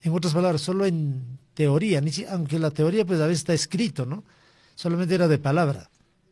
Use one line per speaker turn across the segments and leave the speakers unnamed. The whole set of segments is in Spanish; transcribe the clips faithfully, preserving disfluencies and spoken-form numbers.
En otras palabras, solo en teoría, ni si, aunque la teoría pues a veces está escrito, ¿no? Solamente era de palabra.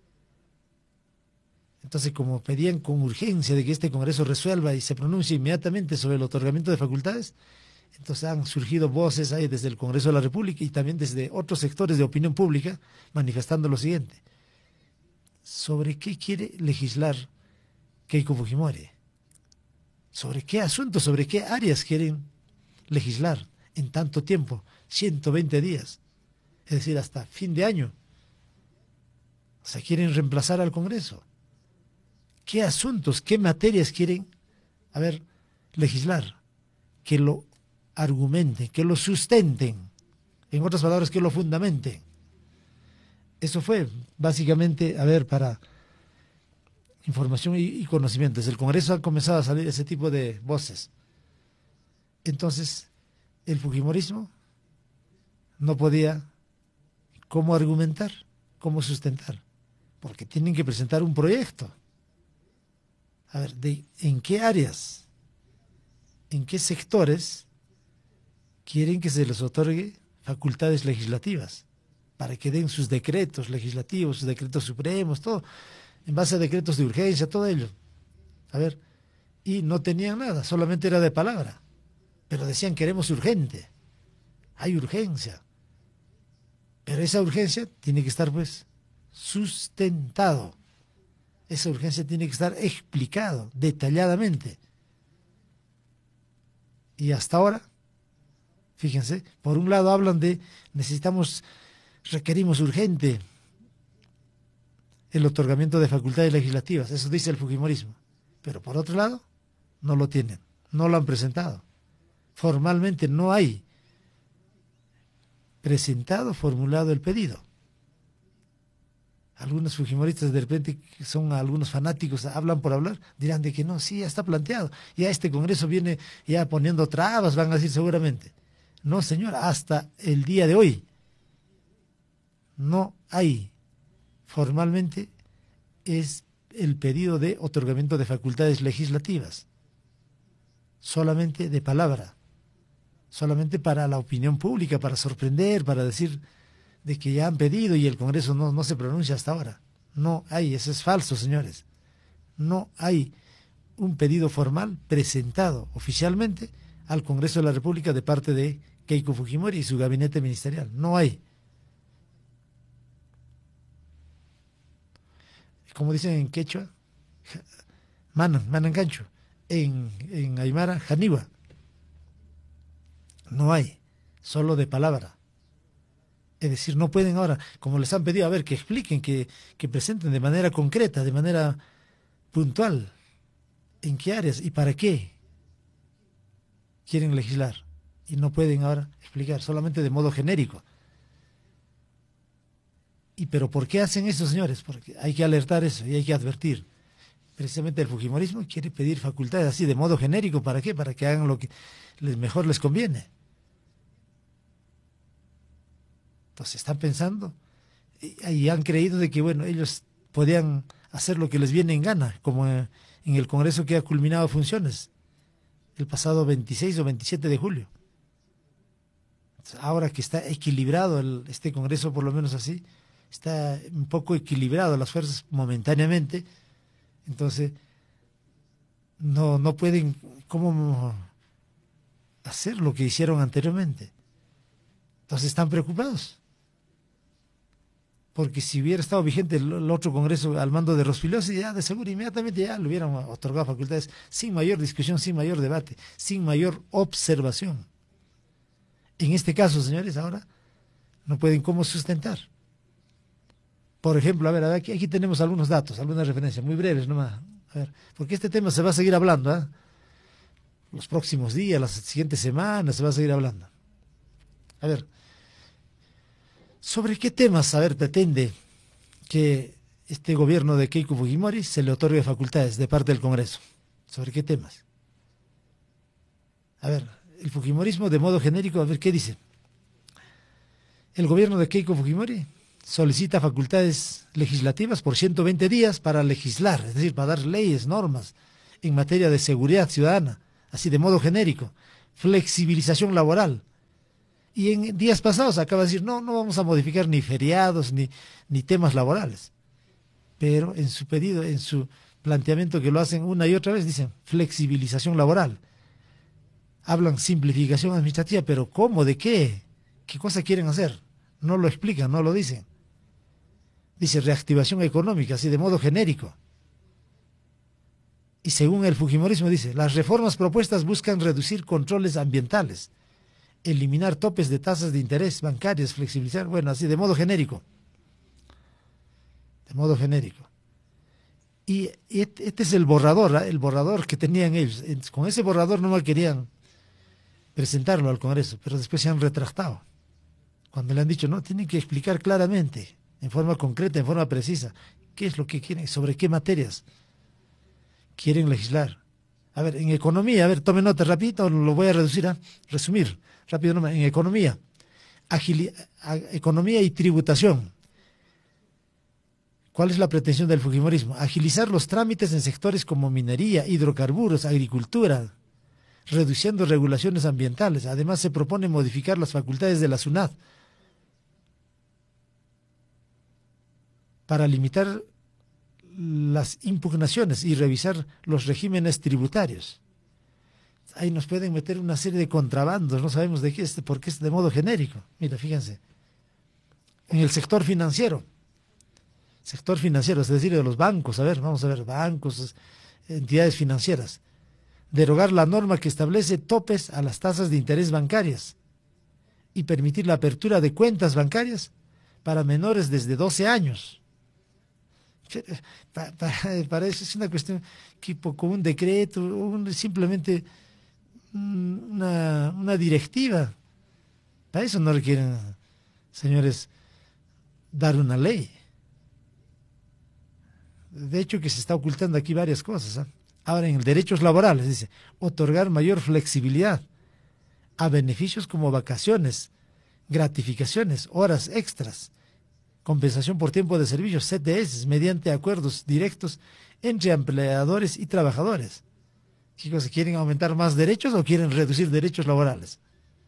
Entonces, como pedían con urgencia de que este Congreso resuelva y se pronuncie inmediatamente sobre el otorgamiento de facultades, entonces han surgido voces ahí desde el Congreso de la República y también desde otros sectores de opinión pública manifestando lo siguiente. ¿Sobre qué quiere legislar Keiko Fujimori? ¿Sobre qué asuntos, sobre qué áreas quieren legislar en tanto tiempo? ciento veinte días, es decir, hasta fin de año. O sea, quieren reemplazar al Congreso. ¿Qué asuntos, qué materias quieren, a ver, legislar? Que lo argumenten, que lo sustenten. En otras palabras, que lo fundamenten. Eso fue básicamente, a ver, para información y, y conocimiento. Desde el Congreso han comenzado a salir ese tipo de voces. Entonces, el fujimorismo no podía cómo argumentar, cómo sustentar, porque tienen que presentar un proyecto. A ver, de, ¿en qué áreas, en qué sectores quieren que se les otorgue facultades legislativas para que den sus decretos legislativos, sus decretos supremos, todo, en base a decretos de urgencia, todo ello? A ver, y no tenían nada, solamente era de palabra, pero decían queremos urgente, hay urgencia, pero esa urgencia tiene que estar pues sustentado. Esa urgencia tiene que estar explicado detalladamente. Y hasta ahora, fíjense, por un lado hablan de necesitamos, requerimos urgente el otorgamiento de facultades legislativas, eso dice el fujimorismo, pero por otro lado no lo tienen, no lo han presentado. Formalmente no hay presentado, formulado el pedido. Algunos fujimoristas de repente, que son algunos fanáticos, hablan por hablar, dirán de que no, sí, ya está planteado, ya este Congreso viene ya poniendo trabas, van a decir seguramente. No, señor, hasta el día de hoy no hay formalmente es el pedido de otorgamiento de facultades legislativas, solamente de palabra, solamente para la opinión pública, para sorprender, para decir de que ya han pedido y el Congreso no, no se pronuncia hasta ahora. No hay, eso es falso, señores. No hay un pedido formal presentado oficialmente al Congreso de la República de parte de Keiko Fujimori y su gabinete ministerial. No hay. Como dicen en quechua, manan, manangancho. En, en aymara, janiwa. No hay, solo de palabra. Es decir, no pueden ahora, como les han pedido, a ver, que expliquen, que, que presenten de manera concreta, de manera puntual, en qué áreas y para qué quieren legislar. Y no pueden ahora explicar, solamente de modo genérico. ¿Y pero por qué hacen eso, señores? Porque hay que alertar eso y hay que advertir. Precisamente el fujimorismo quiere pedir facultades así, de modo genérico, ¿para qué? Para que hagan lo que les, mejor les conviene. Entonces están pensando y han creído de que, bueno, ellos podían hacer lo que les viene en gana, como en el Congreso que ha culminado funciones el pasado veintiséis o veintisiete de julio. Ahora que está equilibrado el, este Congreso, por lo menos así, está un poco equilibrado las fuerzas momentáneamente, entonces no, no pueden como hacer lo que hicieron anteriormente. Entonces están preocupados. Porque si hubiera estado vigente el, el otro Congreso al mando de Rospigliosi, ya de seguro inmediatamente ya le hubieran otorgado facultades sin mayor discusión, sin mayor debate, sin mayor observación. En este caso, señores, ahora no pueden cómo sustentar. Por ejemplo, a ver, a ver aquí, aquí tenemos algunos datos, algunas referencias, muy breves nomás. A ver, porque este tema se va a seguir hablando, ¿eh? Los próximos días, las siguientes semanas, se va a seguir hablando. A ver, ¿sobre qué temas, a ver, pretende que este gobierno de Keiko Fujimori se le otorgue facultades de parte del Congreso? ¿Sobre qué temas? A ver, el fujimorismo de modo genérico, a ver qué dice. El gobierno de Keiko Fujimori solicita facultades legislativas por ciento veinte días para legislar, es decir, para dar leyes, normas en materia de seguridad ciudadana, así de modo genérico, flexibilización laboral, Y en días pasados acaba de decir, no, no vamos a modificar ni feriados ni, ni temas laborales. Pero en su pedido, en su planteamiento que lo hacen una y otra vez, dicen flexibilización laboral. Hablan simplificación administrativa, pero ¿cómo? ¿De qué? ¿Qué cosa quieren hacer? No lo explican, no lo dicen. Dice reactivación económica, así de modo genérico. Y según el fujimorismo dice, las reformas propuestas buscan reducir controles ambientales, eliminar topes de tasas de interés bancarias, flexibilizar, bueno, así de modo genérico. De modo genérico. Y este es el borrador, ¿eh? El borrador que tenían ellos. Con ese borrador no querían presentarlo al Congreso, pero después se han retractado. Cuando le han dicho, no, tienen que explicar claramente, en forma concreta, en forma precisa, qué es lo que quieren, sobre qué materias quieren legislar. A ver, en economía, a ver, tome nota rapidito, lo voy a reducir, a resumir, rápido nomás, en economía, agili, a, economía y tributación. ¿Cuál es la pretensión del fujimorismo? Agilizar los trámites en sectores como minería, hidrocarburos, agricultura, reduciendo regulaciones ambientales. Además, se propone modificar las facultades de la SUNAT para limitar las impugnaciones y revisar los regímenes tributarios. Ahí nos pueden meter una serie de contrabandos, no sabemos de qué es, porque es de modo genérico. Mira, fíjense, en el sector financiero, sector financiero, es decir, de los bancos, a ver, vamos a ver, bancos, entidades financieras, derogar la norma que establece topes a las tasas de interés bancarias y permitir la apertura de cuentas bancarias para menores desde doce años. Para, para, para eso es una cuestión que con un decreto, un, simplemente una, una directiva. Para eso no requieren, señores, dar una ley. De hecho, que se está ocultando aquí varias cosas. ¿eh? Ahora, en derechos laborales, dice, otorgar mayor flexibilidad a beneficios como vacaciones, gratificaciones, horas extras, compensación por tiempo de servicio, C T S, mediante acuerdos directos entre empleadores y trabajadores. ¿Qué cosa? ¿Quieren aumentar más derechos o quieren reducir derechos laborales?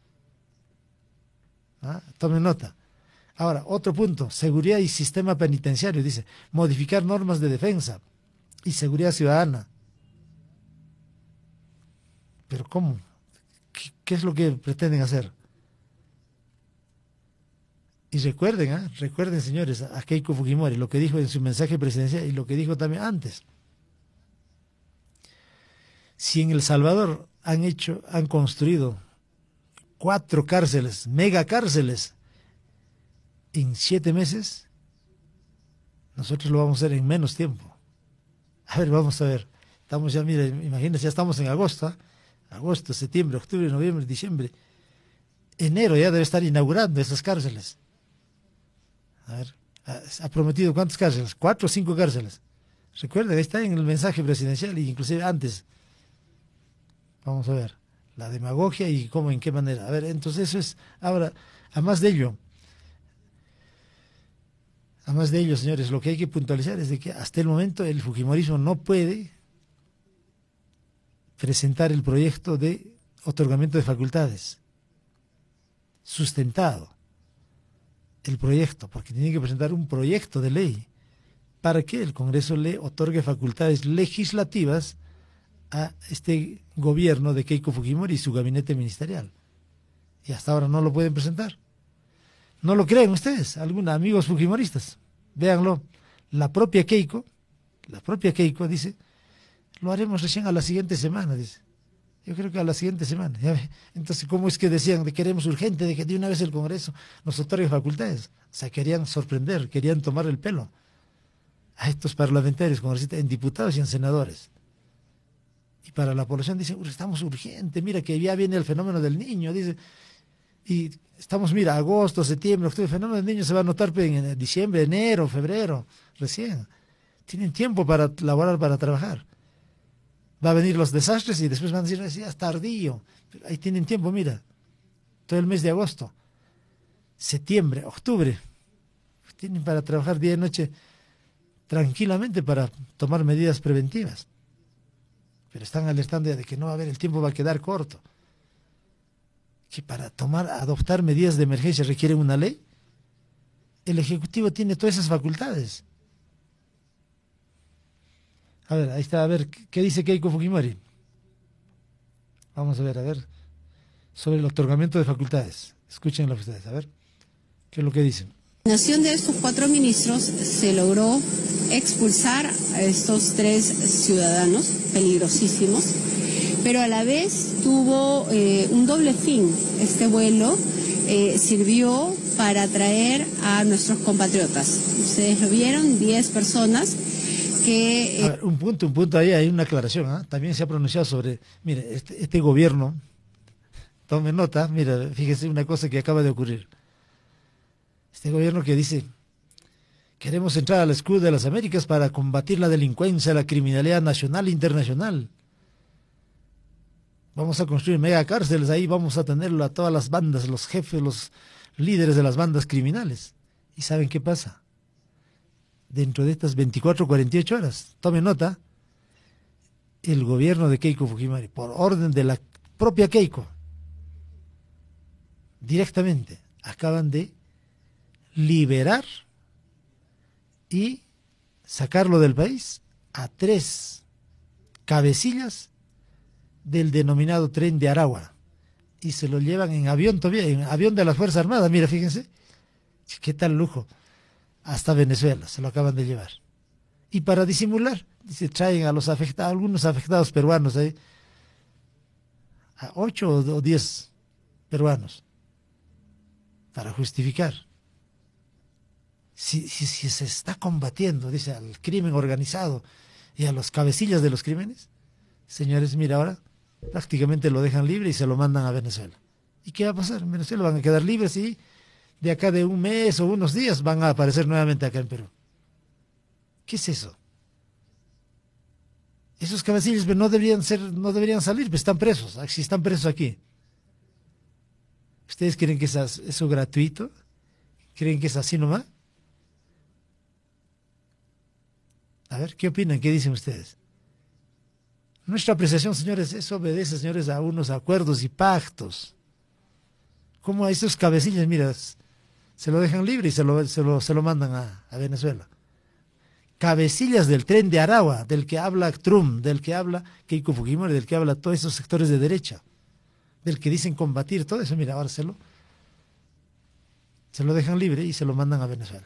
¿Ah? Tomen nota. Ahora, otro punto, seguridad y sistema penitenciario, dice, modificar normas de defensa y seguridad ciudadana. ¿Pero cómo? ¿Qué, qué es lo que pretenden hacer? Y recuerden, ¿eh? recuerden señores, a Keiko Fujimori, lo que dijo en su mensaje presidencial y lo que dijo también antes. Si en El Salvador han hecho, han construido cuatro cárceles, mega cárceles, en siete meses, nosotros lo vamos a hacer en menos tiempo. A ver, vamos a ver. Estamos ya, mire, imagínense, ya estamos en agosto, ¿eh? agosto, septiembre, octubre, noviembre, diciembre. Enero ya debe estar inaugurando esas cárceles. A ver, ha prometido ¿cuántas cárceles? Cuatro o cinco cárceles. Recuerden, ahí está en el mensaje presidencial e inclusive antes. Vamos a ver, la demagogia y cómo, en qué manera. A ver, entonces eso es, ahora, además de ello, además de ello, señores, lo que hay que puntualizar es de que hasta el momento el fujimorismo no puede presentar el proyecto de otorgamiento de facultades sustentado. El proyecto, porque tiene que presentar un proyecto de ley para que el Congreso le otorgue facultades legislativas a este gobierno de Keiko Fujimori y su gabinete ministerial. Y hasta ahora no lo pueden presentar. ¿No lo creen ustedes? Algunos amigos fujimoristas. Véanlo. La propia Keiko, la propia Keiko dice, lo haremos recién a la siguiente semana, dice. Yo creo que a la siguiente semana. Entonces, ¿cómo es que decían de queremos urgente de que de una vez el Congreso nos otorgue facultades? O sea, querían sorprender, querían tomar el pelo a estos parlamentarios, congresistas, en diputados y en senadores. Y para la población dicen, estamos urgentes, mira que ya viene el fenómeno del niño, dice, y estamos, mira, agosto, septiembre, octubre, el fenómeno del niño se va a notar en diciembre, enero, febrero, recién. Tienen tiempo para laborar, para trabajar. Va a venir los desastres y después van a decir, ya es tardío. Pero ahí tienen tiempo, mira. Todo el mes de agosto, septiembre, octubre. Tienen para trabajar día y noche tranquilamente para tomar medidas preventivas. Pero están alertando de que no va a haber, el tiempo va a quedar corto. que para tomar, adoptar medidas de emergencia requieren una ley. El Ejecutivo tiene todas esas facultades. A ver, ahí está, a ver, ¿qué dice Keiko Fujimori? Vamos a ver, a ver, sobre el otorgamiento de facultades. Escúchenlo ustedes, a ver, ¿qué es lo que dicen?
La nominación de estos cuatro ministros se logró expulsar a estos tres ciudadanos peligrosísimos, pero a la vez tuvo eh, un doble fin. Este vuelo eh, sirvió para atraer a nuestros compatriotas. Ustedes lo vieron, diez personas que... Eh...
A ver, un punto, un punto ahí, hay una aclaración, ¿eh? También se ha pronunciado sobre, mire, este, este gobierno, tome nota, mira, fíjese una cosa que acaba de ocurrir. Este gobierno que dice, queremos entrar al escudo de las Américas para combatir la delincuencia, la criminalidad nacional e internacional. Vamos a construir mega cárceles, ahí vamos a tenerlo a todas las bandas, los jefes, los líderes de las bandas criminales. ¿Y saben qué pasa? Dentro de estas veinticuatro, cuarenta y ocho horas, tome nota, el gobierno de Keiko Fujimori, por orden de la propia Keiko, directamente acaban de liberar y sacarlo del país a tres cabecillas del denominado tren de Aragua y se lo llevan en avión todavía, en avión de las Fuerzas Armadas. Mira, fíjense, qué tal lujo, hasta Venezuela se lo acaban de llevar. Y para disimular, dice, traen a los afectados, algunos afectados peruanos ahí, a ocho o diez peruanos, para justificar. Si, si, si se está combatiendo, dice, al crimen organizado y a los cabecillas de los crímenes, señores, mira, ahora prácticamente lo dejan libre y se lo mandan a Venezuela. ¿Y qué va a pasar? En Venezuela van a quedar libres y de acá de un mes o unos días van a aparecer nuevamente acá en Perú. ¿Qué es eso? Esos cabecillas no deberían ser, no deberían salir, pues están presos, si están presos aquí. ¿Ustedes creen que es eso gratuito? ¿Creen que es así nomás? A ver, ¿qué opinan? ¿Qué dicen ustedes? Nuestra apreciación, señores, eso obedece, señores, a unos acuerdos y pactos. Como a esos cabecillas, mira, se lo dejan libre y se lo, se lo, se lo mandan a, a Venezuela. Cabecillas del tren de Aragua, del que habla Trump, del que habla Keiko Fujimori, del que habla todos esos sectores de derecha, del que dicen combatir todo eso, mira, ahora se lo, se lo dejan libre y se lo mandan a Venezuela.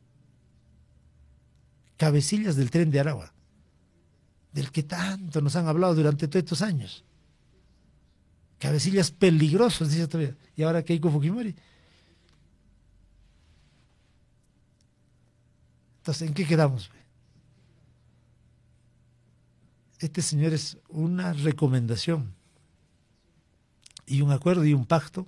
Cabecillas del tren de Aragua, del que tanto nos han hablado durante todos estos años. Cabecillas peligrosos, dice todavía. Y ahora Keiko Fujimori. Entonces, ¿en qué quedamos? Este, señor, es una recomendación y un acuerdo y un pacto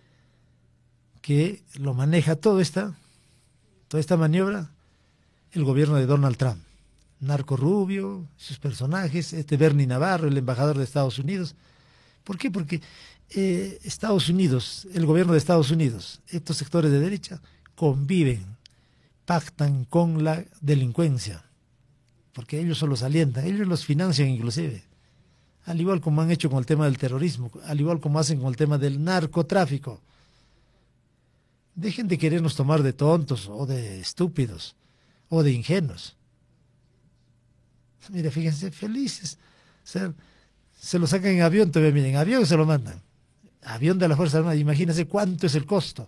que lo maneja toda esta, toda esta maniobra el gobierno de Donald Trump. Narco Rubio, sus personajes, este Bernie Navarro, el embajador de Estados Unidos. ¿Por qué? Porque eh, Estados Unidos, el gobierno de Estados Unidos, estos sectores de derecha conviven, pactan con la delincuencia, porque ellos solo los alientan, ellos los financian inclusive, al igual como han hecho con el tema del terrorismo, al igual como hacen con el tema del narcotráfico. Dejen de querernos tomar de tontos o de estúpidos o de ingenuos. Mire, fíjense, felices. O sea, se lo sacan en avión, todavía, miren, en avión se lo mandan. Avión de la Fuerza Armada, imagínense cuánto es el costo.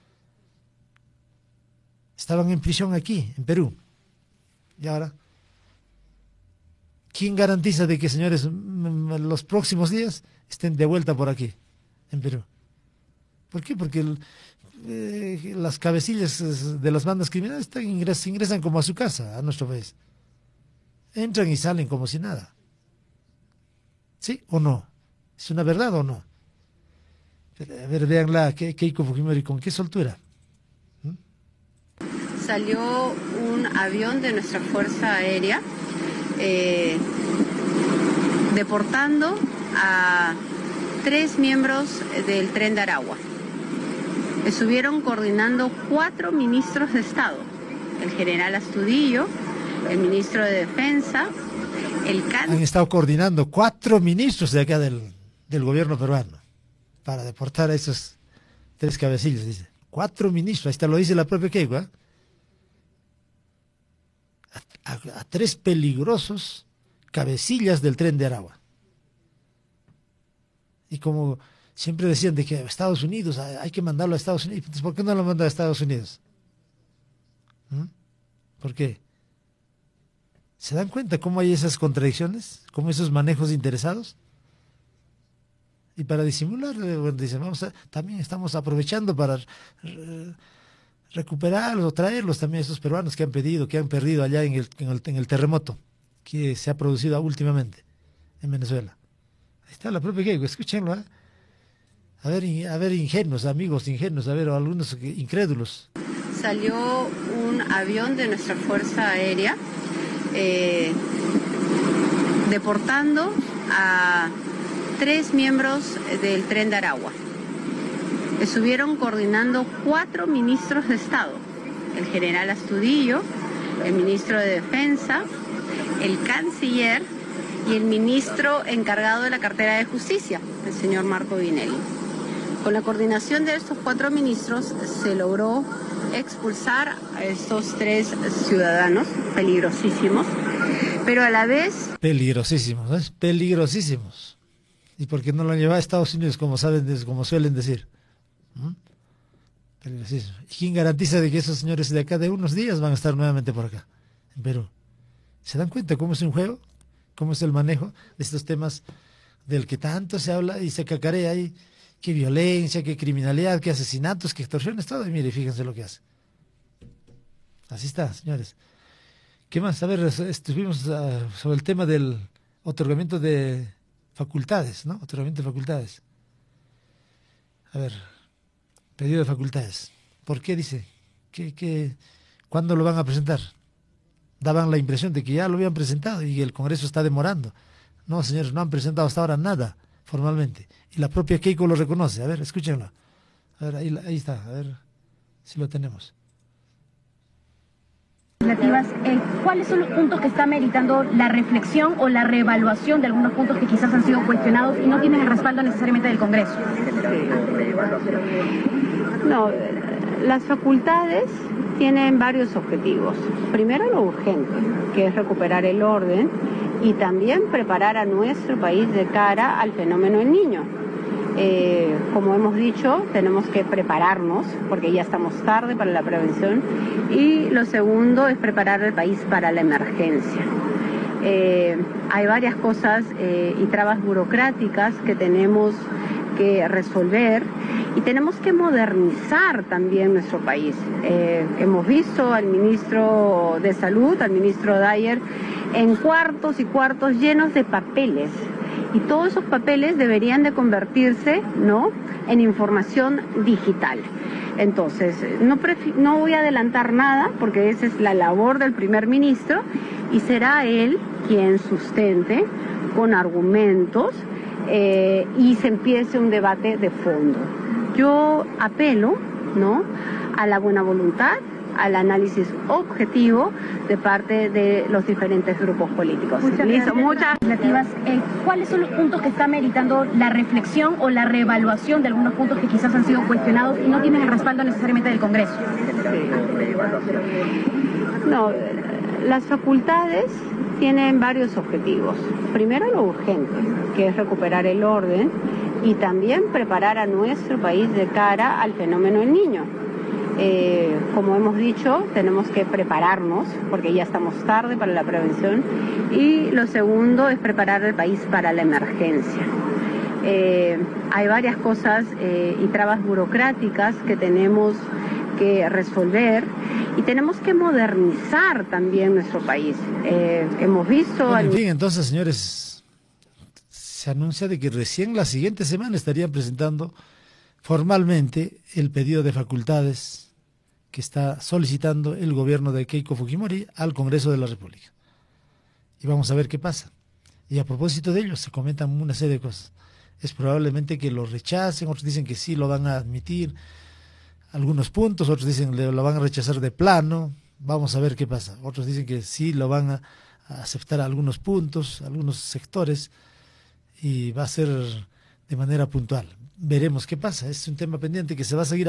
Estaban en prisión aquí, en Perú. Y ahora, ¿quién garantiza de que, señores, los próximos días estén de vuelta por aquí, en Perú? ¿Por qué? Porque el, eh, las cabecillas de las bandas criminales están, ingres, ingresan como a su casa, a nuestro país. Entran y salen como si nada. ¿Sí o no? ¿Es una verdad o no? A ver, véanla, Keiko Fujimori, ¿con qué soltura? ¿Mm?
Salió un avión de nuestra Fuerza Aérea eh, deportando a tres miembros del Tren de Aragua. Estuvieron coordinando cuatro ministros de Estado, el general Astudillo, el ministro de Defensa, el can...
Han estado coordinando cuatro ministros de acá del, del gobierno peruano. para deportar a esos tres cabecillas, dice. Cuatro ministros, ahí está, lo dice la propia Keiko, ¿eh? a, a, a tres peligrosos cabecillas del Tren de Aragua. Y como siempre decían de que Estados Unidos, hay que mandarlo a Estados Unidos, entonces ¿por qué no lo manda a Estados Unidos? ¿Mm? ¿Por qué? ¿Se dan cuenta cómo hay esas contradicciones? ¿Cómo esos manejos interesados? Y para disimular, bueno, dicen, vamos a, también estamos aprovechando para eh, recuperarlos o traerlos también esos peruanos que han pedido, que han perdido allá en el, en el, en el terremoto que se ha producido últimamente en Venezuela. Ahí está la propia Keiko, escúchenlo, ¿eh? A ver, a ver, ingenuos, amigos ingenuos, a ver, algunos incrédulos.
Salió un avión de nuestra Fuerza Aérea eh, deportando a tres miembros del Tren de Aragua. Estuvieron coordinando cuatro ministros de Estado, el general Astudillo, el ministro de Defensa, el canciller y el ministro encargado de la cartera de Justicia, el señor Marco Vinelli. Con la coordinación de estos cuatro ministros se logró expulsar a estos tres ciudadanos peligrosísimos, pero a la vez...
Peligrosísimos, ¿eh? Peligrosísimos. ¿Y por qué no lo han llevado a Estados Unidos, como saben, como suelen decir? ¿Mm? Peligrosísimo. ¿Y quién garantiza de que esos señores de acá de unos días van a estar nuevamente por acá, en Perú? ¿Se dan cuenta cómo es un juego? ¿Cómo es el manejo de estos temas del que tanto se habla y se cacarea ahí? Qué violencia, qué criminalidad, qué asesinatos, qué extorsiones, todo. Y mire, fíjense lo que hace. Así está, señores. ¿Qué más? A ver, estuvimos uh, sobre el tema del otorgamiento de facultades, ¿no? Otorgamiento de facultades. A ver, pedido de facultades. ¿Por qué dice? ¿Qué, qué, ¿Cuándo lo van a presentar? Daban la impresión de que ya lo habían presentado y el Congreso está demorando. No, señores, no han presentado hasta ahora nada formalmente. Y la propia Keiko lo reconoce. A ver, escúchenlo. A ver, ahí, ahí está. A ver si lo tenemos.
Eh, ¿Cuáles son los puntos que está meritando la reflexión o la reevaluación de algunos puntos que quizás han sido cuestionados y no tienen el respaldo necesariamente del Congreso?
No, las facultades tienen varios objetivos. Primero, lo urgente, que es recuperar el orden y también preparar a nuestro país de cara al fenómeno del Niño. Eh, como hemos dicho, tenemos que prepararnos porque ya estamos tarde para la prevención, y lo segundo es preparar el país para la emergencia. Eh, hay varias cosas eh, y trabas burocráticas que tenemos que resolver y tenemos que modernizar también nuestro país. Eh, hemos visto al ministro de Salud, al ministro Dyer, en cuartos y cuartos llenos de papeles. Y todos esos papeles deberían de convertirse, ¿no?, en información digital. Entonces, no, no voy a adelantar nada porque esa es la labor del primer ministro y será él quien sustente con argumentos eh, y se empiece un debate de fondo. Yo apelo, ¿no?, a la buena voluntad, al análisis objetivo de parte de los diferentes grupos políticos.
Muchas
Listo, muchas
gracias. Eh, ¿Cuáles son los puntos que está meritando la reflexión o la reevaluación de algunos puntos que quizás han sido cuestionados y no tienen el respaldo necesariamente del Congreso?
No, las facultades tienen varios objetivos. Primero, lo urgente, que es recuperar el orden y también preparar a nuestro país de cara al fenómeno del Niño. Eh, como hemos dicho, tenemos que prepararnos porque ya estamos tarde para la prevención, y lo segundo es preparar el país para la emergencia. Eh, hay varias cosas eh, y trabas burocráticas que tenemos que resolver y tenemos que modernizar también nuestro país. Eh, hemos visto...
Bueno,
al...
en fin, entonces, señores, se anuncia de que recién la siguiente semana estarían presentando formalmente el pedido de facultades que está solicitando el gobierno de Keiko Fujimori al Congreso de la República. Y vamos a ver qué pasa. Y a propósito de ello, se comentan una serie de cosas. Es probablemente que lo rechacen, otros dicen que sí lo van a admitir, algunos puntos, otros dicen que lo van a rechazar de plano. Vamos a ver qué pasa. Otros dicen que sí lo van a, a aceptar algunos puntos, algunos sectores, y va a ser de manera puntual. Veremos qué pasa, es un tema pendiente que se va a seguir